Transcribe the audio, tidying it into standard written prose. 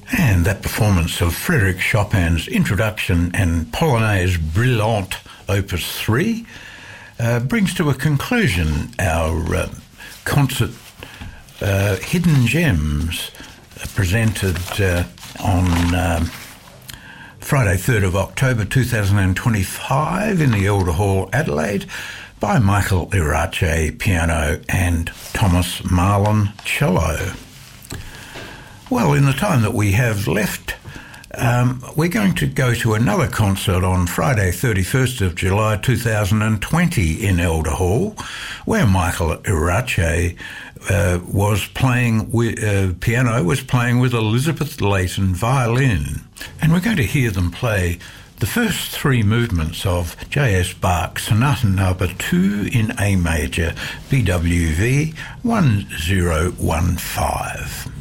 And that performance of Frédéric Chopin's Introduction and Polonaise Brillante Opus 3 brings to a conclusion our concert Hidden Gems, presented on Friday 3rd of October 2025 in the Elder Hall, Adelaide, by Michael Irache, piano, and Thomas Marlin, cello. Well, in the time that we have left, we're going to go to another concert on Friday 31st of July 2020 in Elder Hall, where Michael Irache was playing with piano, was playing with Elizabeth Layton violin. And we're going to hear them play the first three movements of J.S. Bach Sonata Number 2 in A major, BWV 1015.